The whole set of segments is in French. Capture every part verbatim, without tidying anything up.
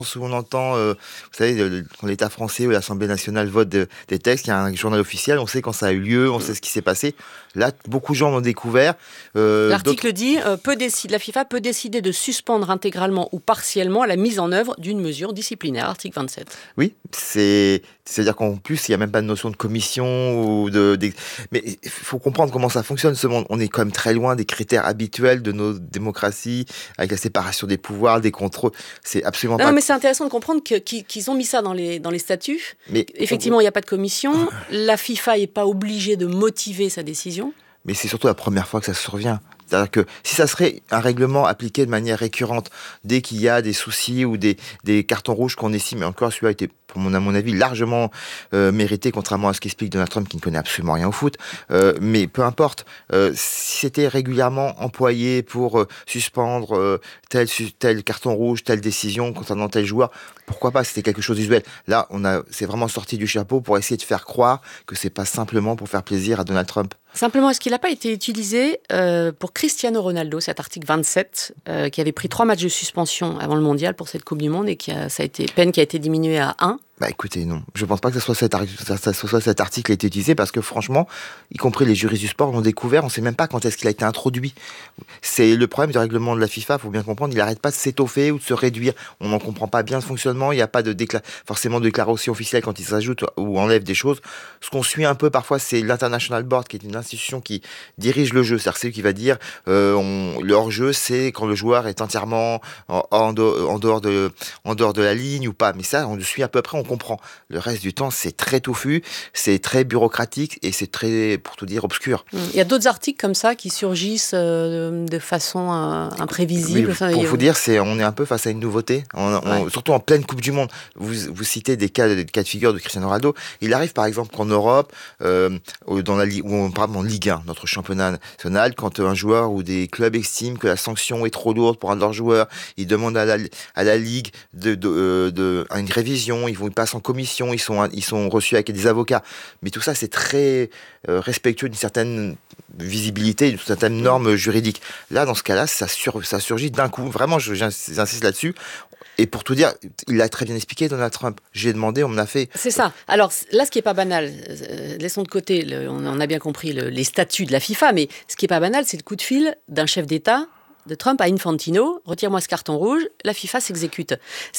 Où on entend, euh, vous savez, le- quand l'État français ou l'Assemblée nationale vote de- des textes, il y a un journal officiel, on sait quand ça a eu lieu, on sait ce qui s'est passé. Là, beaucoup de gens l'ont découvert. euh, d'autres- L'article dit euh, peut décider, la FIFA peut décider de suspendre intégralement ou partiellement la mise en œuvre d'une mesure disciplinaire. Article vingt-sept. Oui, c'est, c'est-à-dire qu'en plus, il n'y a même pas de notion de commission ou de, des- mais il faut comprendre comment ça fonctionne ce monde. On est quand même très loin des critères habituels de nos démocraties, avec la séparation des pouvoirs, des contrôles. C'est absolument Non, pas. mais c'est intéressant de comprendre que- qu'ils qu'ils ont mis ça dans les, dans les statuts. Mais Effectivement, il n'y a pas de commission. La FIFA n'est pas obligée de motiver sa décision. Mais c'est surtout la première fois que ça survient. C'est-à-dire que si ça serait un règlement appliqué de manière récurrente, dès qu'il y a des soucis ou des, des cartons rouges qu'on estime, mais encore celui-là a été, pour mon, à mon avis, largement euh, mérité, contrairement à ce qu'explique Donald Trump, qui ne connaît absolument rien au foot. Euh, mais peu importe, euh, si c'était régulièrement employé pour euh, suspendre euh, tel, su- tel carton rouge, telle décision concernant tel joueur, pourquoi pas, c'était quelque chose d'usuel. Là, on a, c'est vraiment sorti du chapeau pour essayer de faire croire que c'est pas simplement pour faire plaisir à Donald Trump. Simplement, est-ce qu'il n'a pas été utilisé euh, pour Cristiano Ronaldo, cet article vingt-sept, euh, qui avait pris trois matchs de suspension avant le mondial pour cette Coupe du Monde et qui a, ça a été, peine qui a été diminuée à un? Bah écoutez, non. Je pense pas que ce soit cet, ar- ça- ça- ce soit cet article qui a été utilisé parce que franchement, y compris les juristes du sport l'ont découvert, on sait même pas quand est-ce qu'il a été introduit. C'est le problème du règlement de la FIFA, faut bien comprendre, il n'arrête pas de s'étoffer ou de se réduire. On n'en comprend pas bien le fonctionnement, il n'y a pas de décla- forcément de déclaration officielle quand il s'ajoute ou enlève des choses. Ce qu'on suit un peu parfois, c'est l'International Board, qui est une institution qui dirige le jeu. C'est-à-dire c'est lui qui va dire, euh, on, le hors-jeu, c'est quand le joueur est entièrement en, en dehors en dehors de, en dehors de la ligne ou pas. Mais ça, on le suit à peu près, on comprend. Le reste du temps, c'est très touffu, c'est très bureaucratique et c'est très, pour tout dire, obscur. Il y a d'autres articles comme ça qui surgissent euh, de façon euh, imprévisible. Oui, Enfin, pour il y a- vous dire, c'est, on est un peu face à une nouveauté, on- on- Ouais. surtout en pleine Coupe du Monde. Vous, vous citez des cas, des cas de figure de Cristiano Ronaldo. Il arrive par exemple qu'en Europe, euh, dans la Ligue, ou on parle en Ligue un, notre championnat national, quand un joueur ou des clubs estiment que la sanction est trop lourde pour un de leurs joueurs, ils demandent à la, à la Ligue de, de, euh, de, une révision, ils, vont, ils passent en commission, ils sont, ils sont reçus avec des avocats. Mais tout ça, c'est très euh, respectueux d'une certaine visibilité, d'une certaine norme juridique. Là, dans ce cas-là, ça, sur, ça surgit d'un coup. Vraiment, je, j'insiste là-dessus. Et pour tout dire, il l'a très bien expliqué, Donald Trump. J'ai demandé, on me l'a fait. C'est ça. Alors là, ce qui est pas banal, euh, laissons de côté, le- on en a bien compris le- les statuts de la FIFA, mais ce qui est pas banal, c'est le coup de fil d'un chef d'État, de Trump à Infantino, retire-moi ce carton rouge, la FIFA s'exécute.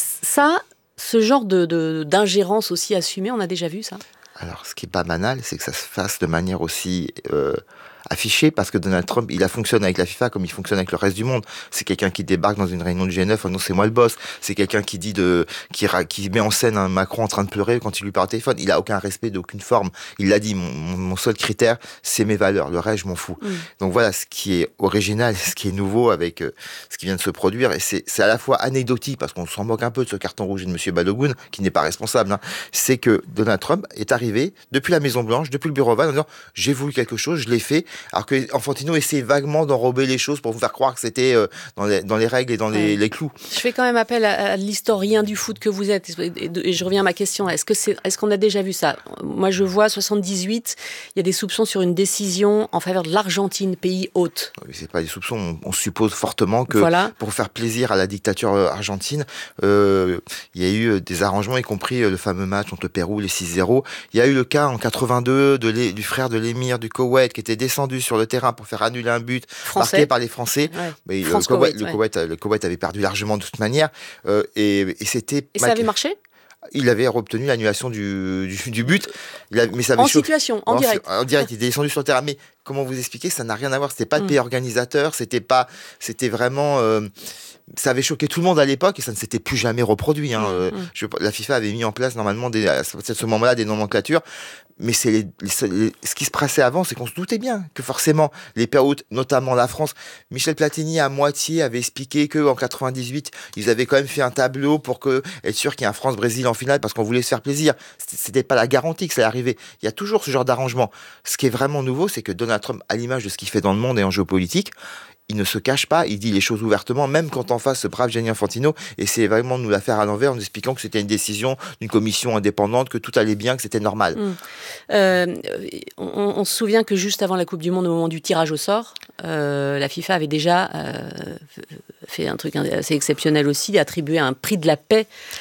Ça, ce genre de, de- d'ingérence aussi assumée, on a déjà vu ça? Alors, ce qui est pas banal, c'est que ça se fasse de manière aussi euh, affichée, parce que Donald Trump, il a fonctionné avec la FIFA comme il fonctionne avec le reste du monde. C'est quelqu'un qui débarque dans une réunion du G neuf, oh non, c'est moi le boss. C'est quelqu'un qui dit de, qui, ra- qui met en scène un Macron en train de pleurer quand il lui parle au téléphone. Il a aucun respect d'aucune forme. Il l'a dit, mon, mon, mon seul critère, c'est mes valeurs. Le reste, je m'en fous. Mm. Donc voilà, ce qui est original, ce qui est nouveau avec euh, ce qui vient de se produire, et c'est, c'est à la fois anecdotique, parce qu'on s'en moque un peu de ce carton rouge de Monsieur Balogun, qui n'est pas responsable, hein, c'est que Donald Trump est arrivé depuis la Maison Blanche, depuis le bureau Oval, en disant j'ai voulu quelque chose, je l'ai fait, alors que Infantino essaie vaguement d'enrober les choses pour vous faire croire que c'était euh, dans, les, dans les règles et dans les, Ouais. les clous. Je fais quand même appel à, à l'historien du foot que vous êtes, et, et- et je reviens à ma question. Est-ce que c'est, est-ce qu'on a déjà vu ça? Moi, je vois soixante-dix-huit, il y a des soupçons sur une décision en faveur de l'Argentine, pays hôte. C'est pas des soupçons, on, on suppose fortement que Voilà. pour faire plaisir à la dictature euh, argentine, euh, il y a eu des arrangements, y compris euh, le fameux match contre le Pérou, les six zéro. Il y a eu le cas en quatre-vingt-deux de l'é- du frère de l'émir du Koweït qui était descendu sur le terrain pour faire annuler un but Français. marqué par les Français. Ouais. Mais le France-Koweït, Koweït, le, ouais. Koweït, le Koweït avait perdu largement de toute manière. Euh, et, et c'était... Et ça avait marché? Il avait obtenu l'annulation du, du, du but. Il a, mais ça avait En chaud- situation, en en, direct. En direct, il était descendu sur le terrain. Mais comment vous expliquer, ça n'a rien à voir. C'était pas le Mm. pays organisateur. C'était pas, c'était vraiment. Euh, ça avait choqué tout le monde à l'époque et ça ne s'était plus jamais reproduit. Hein. Euh, Mm. je- la FIFA avait mis en place normalement des, à ce moment-là des nomenclatures. Mais c'est les, les- les- ce qui se passait avant, c'est qu'on se doutait bien que forcément les pays hôtes, notamment la France, Michel Platini à moitié avait expliqué que en quatre-vingt-dix-huit, ils avaient quand même fait un tableau pour que être sûr qu'il y ait un France-Brésil en finale parce qu'on voulait se faire plaisir. C'était, c'était pas la garantie que ça allait arriver. Il y a toujours ce genre d'arrangement. Ce qui est vraiment nouveau, c'est que Donald Trump, à l'image de ce qu'il fait dans le monde et en géopolitique, il ne se cache pas, il dit les choses ouvertement, même quand en face ce brave Gianni Infantino essaie vraiment de nous la faire à l'envers en nous expliquant que c'était une décision d'une commission indépendante, que tout allait bien, que c'était normal. Mm. Euh, on, on se souvient que juste avant la Coupe du Monde, au moment du tirage au sort, euh, la FIFA avait déjà euh, fait un truc assez exceptionnel aussi, attribué un prix de la paix